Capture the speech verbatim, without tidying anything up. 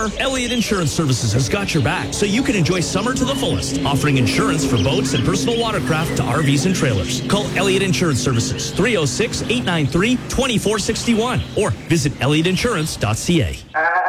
summer, Elliott Insurance Services has got your back so you can enjoy summer to the fullest, offering insurance for boats and personal watercraft to R Vs and trailers. Call Elliott Insurance Services, three oh six, eight nine three, two four six one, or visit elliott insurance dot c a.